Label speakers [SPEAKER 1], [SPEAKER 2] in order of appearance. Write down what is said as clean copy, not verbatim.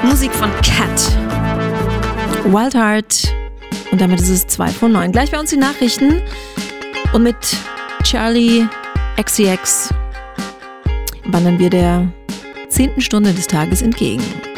[SPEAKER 1] Musik von Cat. Wild Heart. Und damit ist es 2 von 9. Gleich bei uns die Nachrichten. Und mit Charlie XCX wandern wir der 10. Stunde des Tages entgegen.